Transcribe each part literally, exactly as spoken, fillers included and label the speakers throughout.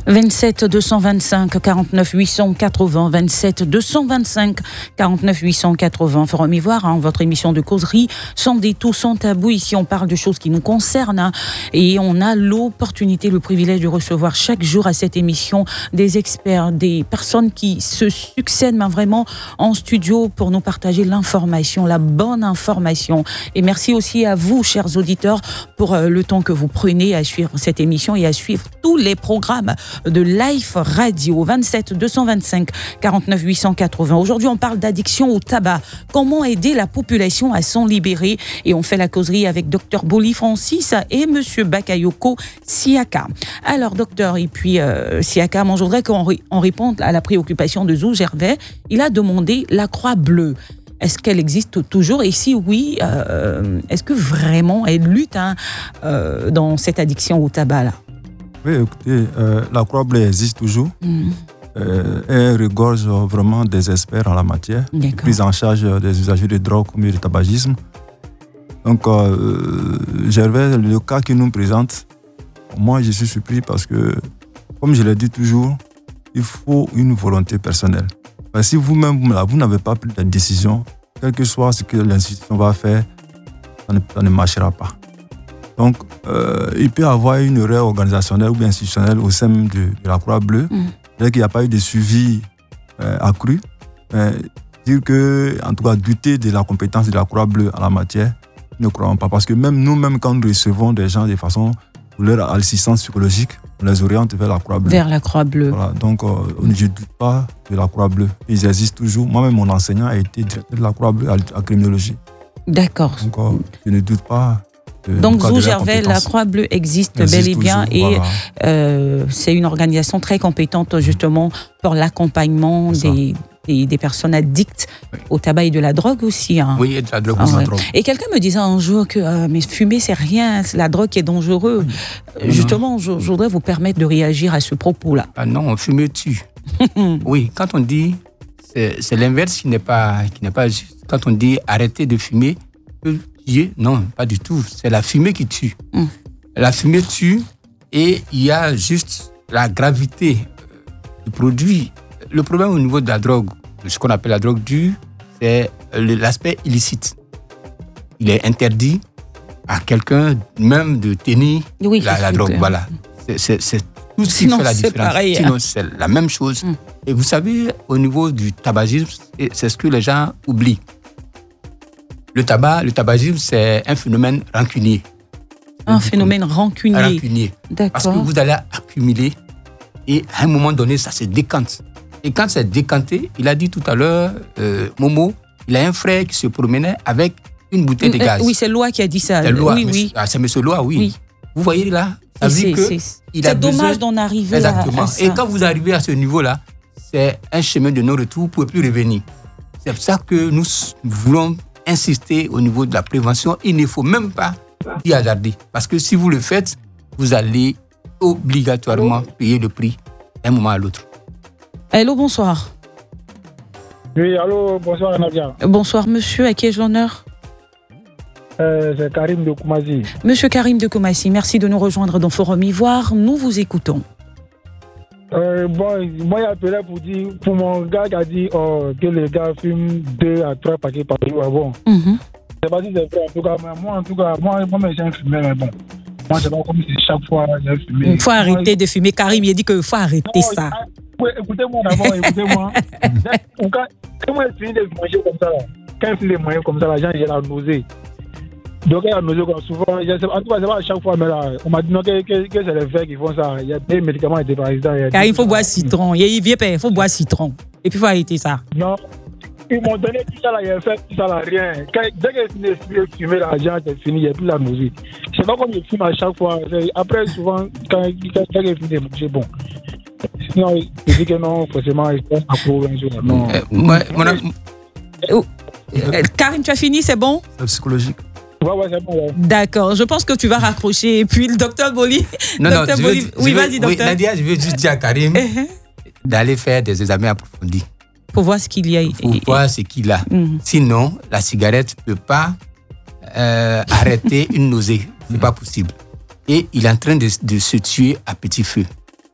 Speaker 1: vingt-sept deux cent vingt-cinq quarante-neuf huit cent quatre-vingts, vingt-sept deux cent vingt-cinq quarante-neuf huit cent quatre-vingts. Forum Ivoire, hein, votre émission de causerie sans détour, sans tabou. Ici, on parle de choses qui nous concernent, hein, et on a l'opportunité, le privilège de recevoir chaque jour à cette émission des experts, des personnes qui se succèdent mais vraiment en studio pour nous partager l'information, la bonne information. Et merci aussi à vous, chers auditeurs, pour euh, le temps que vous prenez à suivre cette émission et à suivre tous les programmes de Life Radio. Vingt-sept deux cent vingt-cinq quarante-neuf huit cent quatre-vingts. Aujourd'hui, on parle d'addiction au tabac. Comment aider la population à s'en libérer? Et on fait la causerie avec docteur Boli Francis et monsieur Bakayoko Siaka. Alors, docteur, et puis euh, Siaka, moi, je voudrais qu'on ré- on réponde à la préoccupation de Zou Gervais. Il a demandé la croix bleue. Est-ce qu'elle existe toujours? Et si oui, euh, est-ce que vraiment elle lutte hein, euh, dans cette addiction au tabac-là?
Speaker 2: Oui, écoutez, euh, la croix bleue existe toujours. Mmh. Euh, elle regorge vraiment des experts en la matière, prise en charge des usagers de drogue comme du tabagisme. Donc, euh, Gervais, le cas qu'il nous présente, moi je suis surpris parce que, comme je l'ai dit toujours, il faut une volonté personnelle. Parce que si vous-même, vous n'avez pas pris de décision, quel que soit ce que l'institution va faire, ça ne, ça ne marchera pas. Donc, euh, il peut y avoir une erreur organisationnelle ou bien institutionnelle au sein de, de la Croix-Bleue. Mmh. C'est-à-dire qu'il n'y a pas eu de suivi euh, accru. Mais dire que, en tout cas, douter de la compétence de la Croix-Bleue en la matière, ne croyons pas. Parce que même nous-mêmes, quand nous recevons des gens de façon pour leur assistance psychologique, on les oriente vers la Croix-Bleue.
Speaker 1: Vers la Croix-Bleue.
Speaker 2: Voilà. Donc, euh, je ne doute pas de la Croix-Bleue. Ils existent toujours. Moi-même, mon enseignant a été directeur de la Croix-Bleue à criminologie.
Speaker 1: D'accord.
Speaker 2: Donc, euh, je ne doute pas.
Speaker 1: De, Donc, Zou Gervais, la Croix-Bleue existe, existe bel et bien toujours, et voilà. euh, c'est une organisation très compétente justement pour l'accompagnement des, des, des personnes addictes oui. au tabac et de la drogue aussi. Hein.
Speaker 3: Oui, et de la drogue
Speaker 1: ah,
Speaker 3: aussi.
Speaker 1: Ouais. Et quelqu'un me disait un jour que euh, mais fumer, c'est rien, c'est la drogue qui est dangereuse. Oui. Justement, je, je voudrais vous permettre de réagir à ce propos-là.
Speaker 3: Ah non, fumer tue. Oui, quand on dit, c'est, c'est l'inverse qui n'est pas, qui n'est pas juste. Quand on dit arrêter de fumer, non, pas du tout. C'est la fumée qui tue. Mm. La fumée tue et il y a juste la gravité du produit. Le problème au niveau de la drogue, ce qu'on appelle la drogue dure, c'est l'aspect illicite. Il est interdit à quelqu'un même de tenir oui, la, la drogue. Clair. Voilà. C'est, c'est, c'est tout ce Sinon, qui fait la différence. Pareil, Sinon, hein. c'est la même chose. Mm. Et vous savez, au niveau du tabagisme, c'est ce que les gens oublient. Le tabac, le tabagisme, c'est un phénomène rancunier.
Speaker 1: Un phénomène rancunier.
Speaker 3: Rancunier.
Speaker 1: D'accord.
Speaker 3: Parce que vous allez accumuler et à un moment donné, ça se décante. Et quand c'est décanté, il a dit tout à l'heure, euh, Momo, il a un frère qui se promenait avec une bouteille de gaz.
Speaker 1: Euh, oui, c'est Loa qui a dit ça.
Speaker 3: C'est Loa,
Speaker 1: oui,
Speaker 3: monsieur,
Speaker 1: oui.
Speaker 3: Ah, c'est monsieur Loa, oui. oui. Vous voyez là, ça veut dire que
Speaker 1: c'est,
Speaker 3: il
Speaker 1: c'est
Speaker 3: a
Speaker 1: dommage
Speaker 3: besoin...
Speaker 1: d'en arriver
Speaker 3: Exactement.
Speaker 1: à, à ça.
Speaker 3: Et quand vous arrivez à ce niveau-là, c'est un chemin de non-retour, vous ne pouvez plus revenir. C'est pour ça que nous voulons insister au niveau de la prévention. Il ne faut même pas y hasarder. Parce que si vous le faites, vous allez obligatoirement payer le prix d'un moment à l'autre.
Speaker 1: Allô, bonsoir.
Speaker 4: Oui, allô, bonsoir Nadia.
Speaker 1: Bonsoir monsieur, à qui ai-je l'honneur?
Speaker 4: euh, C'est Karim de Koumassi.
Speaker 1: Monsieur Karim de Koumassi, merci de nous rejoindre dans Forum Ivoire. Nous vous écoutons.
Speaker 4: Euh, bon, moi, j'appelais pour dire, pour mon gars qui a dit oh, que les gars fument deux à trois paquets par jour. Bon, mm-hmm. c'est pas si c'est vrai, en tout cas, mais moi, en tout cas, moi, moi, j'ai un fumeur, mais bon, moi, je sais pas comme si chaque fois j'ai fumé.
Speaker 1: Il faut arrêter moi, de fumer. Karim, il a dit qu'il faut arrêter
Speaker 4: non,
Speaker 1: ça.
Speaker 4: Ouais, écoutez-moi d'abord, écoutez-moi. quand, quand moi, je finis de manger comme ça, là, quand je finis de manger comme ça, la gens, j'ai la nausée. Donc, il y a la nausée comme souvent, je sais, en tout cas, c'est pas à chaque fois, mais là, on m'a dit non, que, que, que c'est les verts qui font ça. Il y a des médicaments et des parasites.
Speaker 1: Car il faut boire citron. Il y a, il faut boire citron. Et puis, il faut arrêter ça.
Speaker 4: Non. Ils m'ont donné tout ça là, il a fait tout ça là, rien. Quand, dès que je finis de fumer, l'argent, c'est fini, il n'y a plus la nausée. Je sais pas comment je fume à chaque fois. Après, souvent, quand, quand, quand je finis de manger, bon. Sinon, je dis que non, forcément, je pense à pour un jour. Non.
Speaker 3: Euh, moi, mon am...
Speaker 1: euh, euh, Karim, tu as fini, c'est bon?
Speaker 2: C'est psychologique.
Speaker 4: Ouais, ouais, c'est bon, ouais.
Speaker 1: D'accord, je pense que tu vas raccrocher. Et puis le docteur Boli.
Speaker 3: Non,
Speaker 1: docteur
Speaker 3: non,
Speaker 1: Boli...
Speaker 3: veux,
Speaker 1: oui,
Speaker 3: veux,
Speaker 1: vas-y, docteur.
Speaker 3: Oui, Nadia, je veux juste dire à Karim uh-huh. d'aller faire des examens approfondis.
Speaker 1: Pour voir ce qu'il y a.
Speaker 3: Pour et, voir et... ce qu'il a. Mm-hmm. Sinon, la cigarette ne peut pas euh, arrêter une nausée. Ce n'est pas possible. Et il est en train de, de se tuer à petit feu.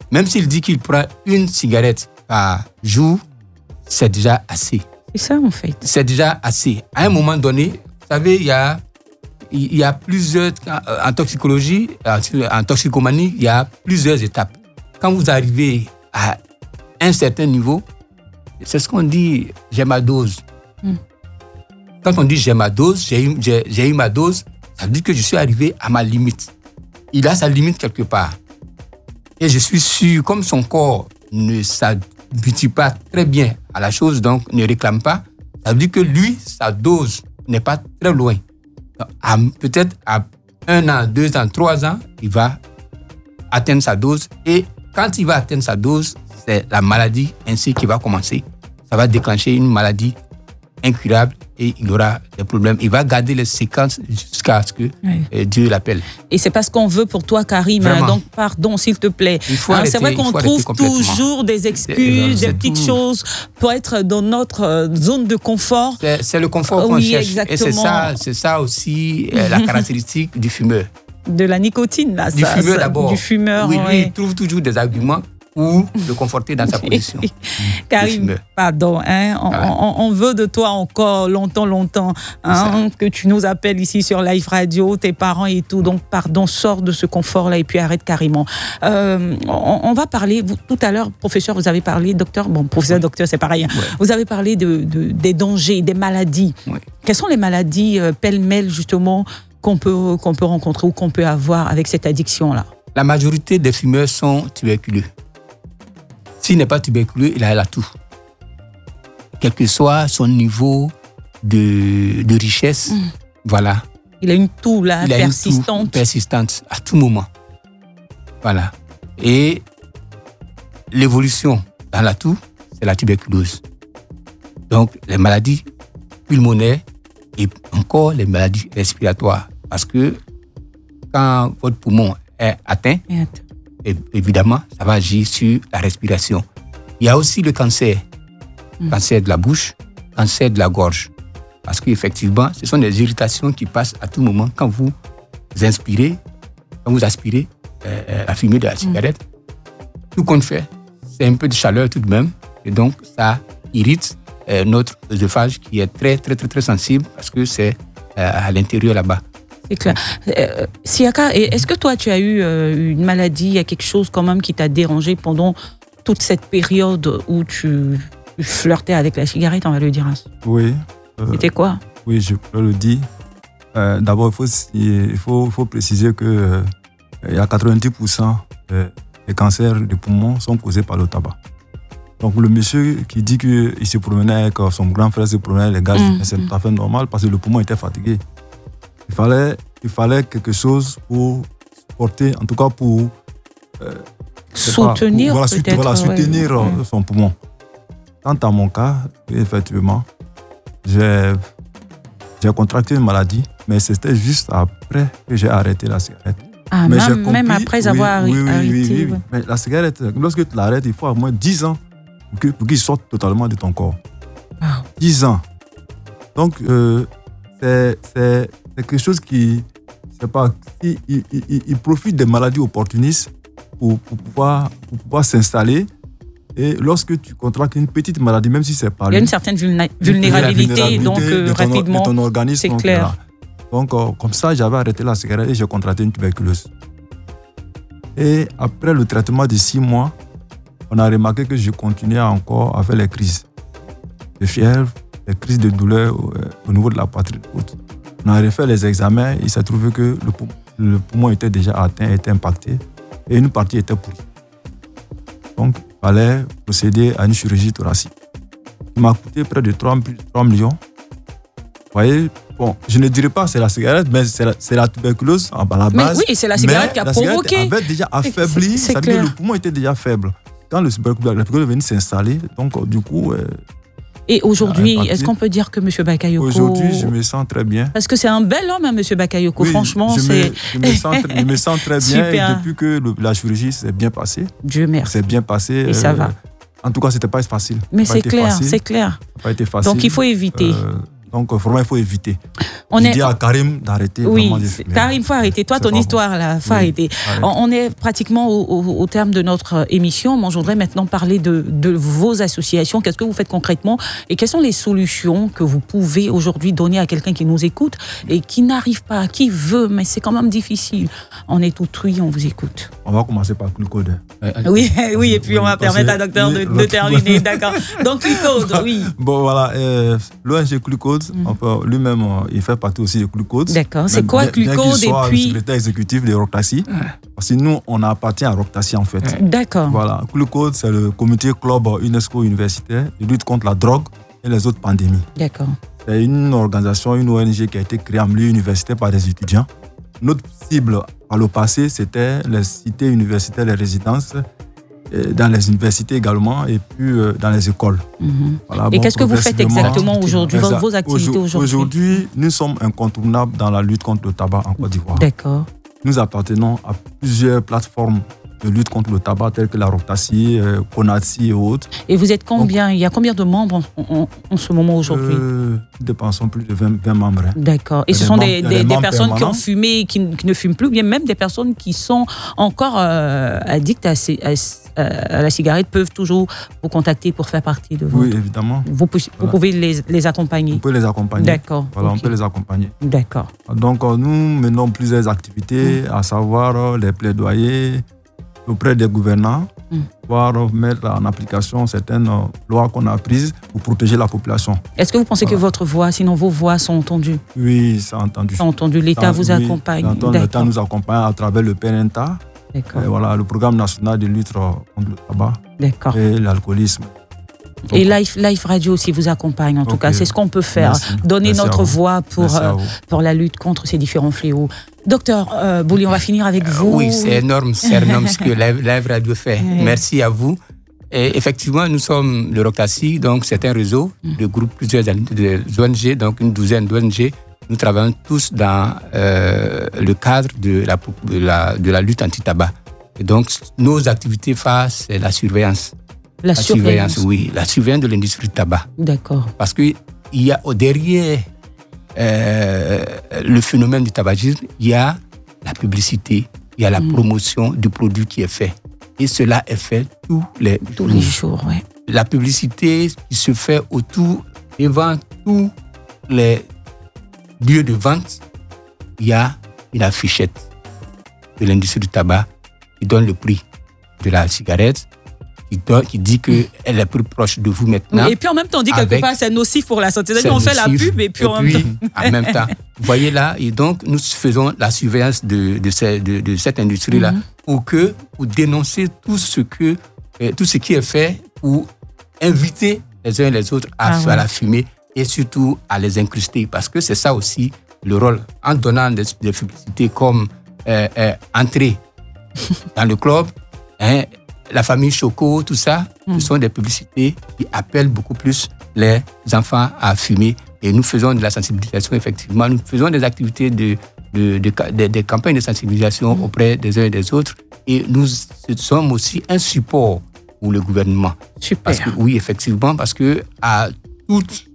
Speaker 3: Même s'il dit qu'il prend une cigarette par jour, c'est déjà assez.
Speaker 1: C'est ça, en fait.
Speaker 3: C'est déjà assez. À un moment donné, vous savez, il y a, il y a plusieurs... En toxicologie, en toxicomanie, il y a plusieurs étapes. Quand vous arrivez à un certain niveau, c'est ce qu'on dit, j'ai ma dose. Mm. Quand on dit j'ai ma dose, j'ai eu, j'ai, j'ai eu ma dose, ça veut dire que je suis arrivé à ma limite. Il a sa limite quelque part. Et je suis sûr, comme son corps ne s'habitue pas très bien à la chose, donc ne réclame pas, ça veut dire que lui, sa dose n'est pas très loin. À, peut-être à un an, deux ans, trois ans, il va atteindre sa dose. Et quand il va atteindre sa dose, c'est la maladie ainsi qui va commencer. Ça va déclencher une maladie incurable et il aura des problèmes. Il va garder les séquences jusqu'à ce que oui. euh, Dieu l'appelle.
Speaker 1: Et c'est pas ce qu'on veut pour toi, Karim. Vraiment. Donc, pardon, s'il te plaît.
Speaker 3: Il faut arrêter,
Speaker 1: c'est vrai qu'on trouve toujours des excuses, c'est, des petites tout. choses pour être dans notre zone de confort.
Speaker 3: C'est, c'est le confort qu'on
Speaker 1: oui,
Speaker 3: cherche.
Speaker 1: Exactement.
Speaker 3: Et c'est ça, c'est ça aussi euh, la caractéristique du fumeur.
Speaker 1: De la nicotine, là.
Speaker 3: Du
Speaker 1: ça,
Speaker 3: fumeur
Speaker 1: ça,
Speaker 3: d'abord.
Speaker 1: Du fumeur,
Speaker 3: oui.
Speaker 1: oui.
Speaker 3: Lui, il trouve toujours des arguments ou le conforter dans sa position.
Speaker 1: Karim, pardon, hein, on, ah ouais. on, on veut de toi encore longtemps, longtemps, hein, que tu nous appelles ici sur Live Radio, tes parents et tout. Donc, pardon, sors de ce confort-là et puis arrête carrément. Euh, on, on va parler, vous, tout à l'heure, professeur, vous avez parlé, docteur, bon, professeur, oui. docteur, c'est pareil. Hein, ouais. Vous avez parlé de, de, des dangers, des maladies. Oui. Quelles sont les maladies euh, pêle-mêle, justement, qu'on peut, qu'on peut rencontrer ou qu'on peut avoir avec cette addiction-là?
Speaker 3: La majorité des fumeurs sont tuberculeux. S'il n'est pas tuberculeux, il a, il a tout. Quel que soit son niveau de, de richesse, mmh. voilà.
Speaker 1: Il a une toux là,
Speaker 3: il a
Speaker 1: persistante.
Speaker 3: Une toux persistante à tout moment. Voilà. Et l'évolution dans la toux, c'est la tuberculose. Donc, les maladies pulmonaires et encore les maladies respiratoires. Parce que quand votre poumon est atteint, et Et évidemment, ça va agir sur la respiration. Il y a aussi le cancer. Mmh. Cancer de la bouche, cancer de la gorge. Parce qu'effectivement, ce sont des irritations qui passent à tout moment quand vous inspirez, quand vous aspirez euh, la fumée de la cigarette. Mmh. Tout compte fait, c'est un peu de chaleur tout de même. Et donc, ça irrite euh, notre œsophage qui est très, très, très, très sensible parce que c'est euh, à l'intérieur là-bas.
Speaker 1: C'est clair. Euh, Siaka, est-ce que toi, tu as eu euh, une maladie, il y a quelque chose quand même qui t'a dérangé pendant toute cette période où tu, tu flirtais avec la cigarette, on va le dire ainsi?
Speaker 2: Oui.
Speaker 1: Euh, C'était quoi?
Speaker 2: Oui, je peux le dire. Euh, d'abord, il faut, il faut, il faut préciser qu'il euh, y a quatre-vingt-dix pour cent des cancers du poumon sont causés par le tabac. Donc, le monsieur qui dit qu'il se promenait avec son grand frère, se promenait avec les gaz, mmh. c'est tout à fait normal parce que le poumon était fatigué. Il fallait, il fallait quelque chose pour porter, en tout cas pour
Speaker 1: euh, soutenir,
Speaker 2: pas, pour, voilà, voilà, soutenir ouais. son poumon. Quant à mon cas, effectivement, j'ai, j'ai contracté une maladie, mais c'était juste après que j'ai arrêté la cigarette.
Speaker 1: Ah,
Speaker 2: mais
Speaker 1: même,
Speaker 2: j'ai compris,
Speaker 1: même après oui, avoir
Speaker 2: oui, oui,
Speaker 1: arrêté.
Speaker 2: Oui, oui, oui. Ouais. Mais la cigarette, lorsque tu l'arrêtes, il faut au moins dix ans pour, que, pour qu'il sorte totalement de ton corps. Wow. dix ans. Donc, euh, c'est, c'est, c'est quelque chose qui, c'est pas, il, il, il, il profite des maladies opportunistes pour, pour, pouvoir, pour pouvoir s'installer. Et lorsque tu contractes une petite maladie, même si c'est pas lui,
Speaker 1: il y a une certaine vulné- vulnérabilité, vulnérabilité donc euh,
Speaker 2: de ton,
Speaker 1: rapidement,
Speaker 2: de ton organisme.
Speaker 1: c'est
Speaker 2: donc,
Speaker 1: clair.
Speaker 2: Voilà. Donc, euh, comme ça, j'avais arrêté la cigarette et j'ai contracté une tuberculose. Et après le traitement de six mois, on a remarqué que je continuais encore à faire les crises de fièvre, les crises de douleur au, au niveau de la poitrine haute. On a refait les examens et il s'est trouvé que le poumon, le poumon était déjà atteint, était impacté et une partie était pourrie. Donc, il fallait procéder à une chirurgie thoracique. Il m'a coûté près de trois millions. Vous voyez, bon, je ne dirais pas que c'est la cigarette, mais c'est la, c'est la tuberculose à la base.
Speaker 1: Mais oui, c'est la cigarette qui a
Speaker 2: la
Speaker 1: provoqué.
Speaker 2: La cigarette avait déjà affaibli, c'est, c'est c'est le poumon était déjà faible. Quand le tuberculose est venu s'installer, donc du coup... Euh,
Speaker 1: Et aujourd'hui, est-ce qu'on peut dire que M. Bakayoko...
Speaker 2: Aujourd'hui, je me sens très bien.
Speaker 1: Parce que c'est un bel homme, hein, M. Bakayoko. Oui, Franchement,
Speaker 2: je
Speaker 1: c'est...
Speaker 2: Me, je, me sens, je me sens très bien. Super. Et depuis que le, la chirurgie s'est bien passée...
Speaker 1: Dieu merci.
Speaker 2: C'est bien passé.
Speaker 1: Et euh, ça va.
Speaker 2: En tout cas, ce n'était pas facile.
Speaker 1: Mais c'est clair,
Speaker 2: facile.
Speaker 1: c'est clair.
Speaker 2: Ça n'a pas été facile.
Speaker 1: Donc, il faut éviter.
Speaker 2: Euh, donc, vraiment, il faut éviter.
Speaker 1: On
Speaker 2: je
Speaker 1: est...
Speaker 2: dis à Karim d'arrêter.
Speaker 1: Oui,
Speaker 2: vraiment de fumer.
Speaker 1: Karim, il faut arrêter. Toi,
Speaker 2: C'est
Speaker 1: ton histoire,
Speaker 2: bon.
Speaker 1: là, faut
Speaker 2: oui.
Speaker 1: arrêter. On, on est pratiquement au, au, au terme de notre émission. Moi, je voudrais maintenant parler de, de vos associations. Qu'est-ce que vous faites concrètement et quelles sont les solutions que vous pouvez aujourd'hui donner à quelqu'un qui nous écoute et qui n'arrive pas, qui veut, mais c'est quand même difficile. On est tout oui, on vous écoute.
Speaker 2: On va commencer par Clucode.
Speaker 1: Oui, oui, et puis on va permettre à docteur de, de terminer. D'accord. Donc, Clucode, oui.
Speaker 2: Bon, voilà. Euh, L'O N G Clucode, mm. lui-même, il fait partie aussi de Clucode.
Speaker 1: D'accord. C'est quoi Clucode
Speaker 2: et
Speaker 1: puis...
Speaker 2: le secrétaire exécutif de Roctaci. Mm. Parce que nous, on appartient à Roctaci, en fait.
Speaker 1: Mm. D'accord.
Speaker 2: Voilà. Clucode, c'est le comité club UNESCO universitaire de lutte contre la drogue et les autres pandémies.
Speaker 1: D'accord.
Speaker 2: C'est une organisation, une O N G qui a été créée en milieu universitaire par des étudiants. Notre cible, par le passé, c'était les cités universitaires, les résidences, dans les universités également, et puis dans les écoles.
Speaker 1: Mm-hmm.
Speaker 2: Voilà,
Speaker 1: et
Speaker 2: bon,
Speaker 1: qu'est-ce que vous faites exactement aujourd'hui,
Speaker 2: exact.
Speaker 1: vos activités aujourd'hui?
Speaker 2: Aujourd'hui, nous sommes incontournables dans la lutte contre le tabac en Côte d'Ivoire.
Speaker 1: D'accord.
Speaker 2: Nous appartenons à plusieurs plateformes de lutte contre le tabac, telles que la Roctaci, euh, Conatsi et autres.
Speaker 1: Et vous êtes combien? Donc, il y a combien de membres en, en, en ce moment aujourd'hui?
Speaker 2: euh, Nous dépensons plus de vingt, vingt membres. Hein.
Speaker 1: D'accord. Et ce sont
Speaker 2: membres,
Speaker 1: des, des, des personnes
Speaker 2: permanents.
Speaker 1: qui ont fumé et qui, qui ne fument plus, bien même des personnes qui sont encore euh, addictes à, ces, à, à la cigarette peuvent toujours vous contacter pour faire partie de vous.
Speaker 2: Oui, évidemment.
Speaker 1: Vous, vous voilà. pouvez les, les accompagner.
Speaker 2: On peut les accompagner.
Speaker 1: D'accord.
Speaker 2: Voilà,
Speaker 1: okay.
Speaker 2: on peut les accompagner.
Speaker 1: D'accord.
Speaker 2: Donc, nous menons plusieurs activités, mmh. à savoir les plaidoyers auprès des gouvernants, mmh. pour mettre en application certaines lois qu'on a prises pour protéger la population.
Speaker 1: Est-ce que vous pensez voilà. que votre voix, sinon vos voix sont entendues?
Speaker 2: Oui, c'est entendu.
Speaker 1: C'est entendu. L'État vous oui, accompagne.
Speaker 2: L'État nous accompagne à travers le P N T A, et voilà, le Programme national de lutte contre le tabac
Speaker 1: D'accord.
Speaker 2: et l'alcoolisme.
Speaker 1: Donc, et Life, Life Radio aussi vous accompagne, en okay. tout cas. C'est ce qu'on peut faire. Merci. Donner
Speaker 2: Merci
Speaker 1: notre voix pour, euh, pour la lutte contre ces différents fléaux. Docteur euh, Bouli, on va finir avec vous.
Speaker 3: Euh, oui, c'est énorme, c'est énorme ce que Live Radio fait. Oui. Merci à vous. Et effectivement, nous sommes le Roctaci, donc c'est un réseau mm. de groupes, plusieurs de O N G, donc une douzaine d'O N G. Nous travaillons tous dans euh, le cadre de la, de la, de la lutte anti-tabac. Et donc, nos activités phares, c'est la surveillance.
Speaker 1: La, la surveillance.
Speaker 3: surveillance, oui, la surveillance de l'industrie du tabac.
Speaker 1: D'accord.
Speaker 3: Parce qu'il y a derrière euh, le phénomène du tabagisme, il y a la publicité, il y a la mmh. promotion du produit qui est fait. Et cela est fait tous les
Speaker 1: tous jours. les jours. Ouais.
Speaker 3: La publicité qui se fait autour, devant tous les lieux de vente, il y a une affichette de l'industrie du tabac qui donne le prix de la cigarette, qui, donne, qui dit qu'elle est plus proche de vous maintenant.
Speaker 1: Et puis en même temps, on dit quelque part c'est nocif pour la santé. C'est-à-dire qu'on fait la pub et puis,
Speaker 3: et
Speaker 1: en,
Speaker 3: puis
Speaker 1: même temps...
Speaker 3: en même temps. Vous voyez là, et donc nous faisons la surveillance de, de, ces, de, de cette industrie-là mm-hmm. pour, que, pour dénoncer tout ce, que, euh, tout ce qui est fait pour inviter les uns et les autres à, ah ouais. à la fumer et surtout à les incruster. Parce que c'est ça aussi le rôle. En donnant des, des publicités comme euh, euh, entrer dans le club, hein, la famille Choco, tout ça, mm. ce sont des publicités qui appellent beaucoup plus les enfants à fumer. Et nous faisons de la sensibilisation, effectivement. Nous faisons des activités, de, de, de, de, de campagnes de sensibilisation mm. auprès des uns et des autres. Et nous sommes aussi un support pour le gouvernement.
Speaker 1: Super.
Speaker 3: Parce que, oui, effectivement, parce que à toutes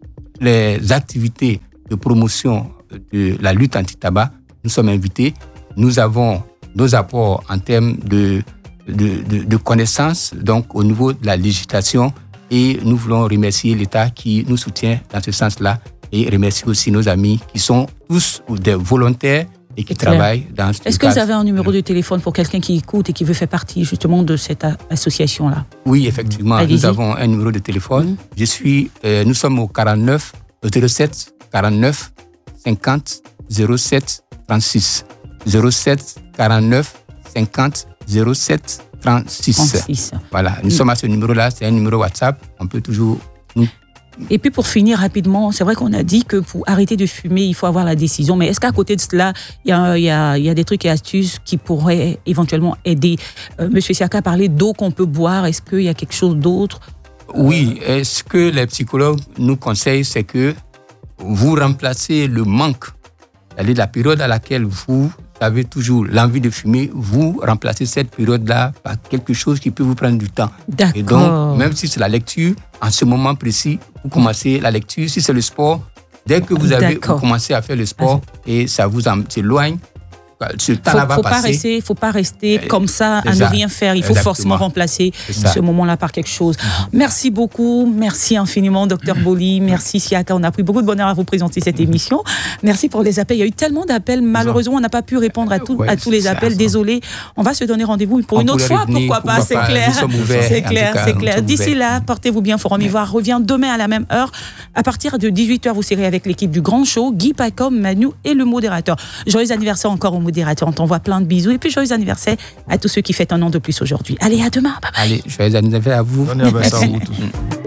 Speaker 3: les activités de promotion de la lutte anti-tabac, nous sommes invités. Nous avons nos apports en termes de, de, de, de connaissances, donc au niveau de la législation, et nous voulons remercier l'État qui nous soutient dans ce sens-là, et remercier aussi nos amis qui sont tous des volontaires et qui travaillent dans ce
Speaker 1: Est-ce que vous avez un numéro de téléphone pour quelqu'un qui écoute et qui veut faire partie justement de cette association-là?
Speaker 3: Oui, effectivement,
Speaker 1: Allez-y.
Speaker 3: Nous avons un numéro de téléphone. Mmh. Je suis, euh, nous sommes au quarante-neuf zéro sept quarante-neuf cinquante zéro sept trente-six. zéro sept quarante-neuf cinquante zéro sept trente-six.
Speaker 1: trente-six.
Speaker 3: Voilà, nous mmh. sommes à ce numéro-là, c'est un numéro WhatsApp. On peut toujours nous...
Speaker 1: Et puis pour finir rapidement, c'est vrai qu'on a dit que pour arrêter de fumer, il faut avoir la décision. Mais est-ce qu'à côté de cela, il y a, il y a, il y a des trucs et astuces qui pourraient éventuellement aider? euh, Monsieur Siaka a parlé d'eau qu'on peut boire. Est-ce qu'il y a quelque chose d'autre?
Speaker 3: Oui, et ce que les psychologues nous conseillent, c'est que vous remplacez le manque, c'est-à-dire la période à laquelle vous avez toujours l'envie de fumer, vous remplacez cette période-là par quelque chose qui peut vous prendre du temps.
Speaker 1: D'accord.
Speaker 3: Et donc, même si c'est la lecture, en ce moment précis, vous commencez la lecture. Si c'est le sport, Dès que vous avez
Speaker 1: D'accord.
Speaker 3: commencé à faire le sport et ça vous en- s'éloigne, ce temps-là va
Speaker 1: faut pas
Speaker 3: passer.
Speaker 1: rester, faut pas rester
Speaker 3: Euh,
Speaker 1: comme ça à
Speaker 3: c'est
Speaker 1: ne
Speaker 3: ça.
Speaker 1: rien faire. Il faut
Speaker 3: Exactement.
Speaker 1: forcément remplacer
Speaker 3: C'est ça.
Speaker 1: ce moment-là par quelque chose. Merci beaucoup, merci infiniment, docteur Boli, merci Siaka. On a pris beaucoup de bonheur à vous présenter cette émission. Merci pour les appels. Il y a eu tellement d'appels. Malheureusement, on n'a pas pu répondre à, tout,
Speaker 3: Ouais,
Speaker 1: à tous les
Speaker 3: c'est
Speaker 1: appels.
Speaker 3: ça.
Speaker 1: Désolé. On va se donner rendez-vous pour
Speaker 3: On
Speaker 1: une autre
Speaker 3: pourrait
Speaker 1: fois.
Speaker 3: revenir,
Speaker 1: Pourquoi pas?
Speaker 3: pourquoi
Speaker 1: C'est
Speaker 3: pas.
Speaker 1: clair.
Speaker 3: Nous sommes ouverts,
Speaker 1: C'est
Speaker 3: en
Speaker 1: clair,
Speaker 3: tout cas,
Speaker 1: c'est
Speaker 3: nous
Speaker 1: clair.
Speaker 3: sommes
Speaker 1: D'ici
Speaker 3: ouverts.
Speaker 1: là, portez-vous bien. Forum Ivoire revient demain à la même heure. À partir de dix-huit heures, vous serez avec l'équipe du Grand Show, Guy Pacom, Manu et le modérateur. Joyeux anniversaire encore au modérateur. On t'envoie plein de bisous. Et puis, joyeux anniversaire à tous ceux qui fêtent un an de plus aujourd'hui. Allez, à demain. Bye bye.
Speaker 3: Allez, joyeux anniversaire à vous.
Speaker 2: Bon anniversaire à vous tous.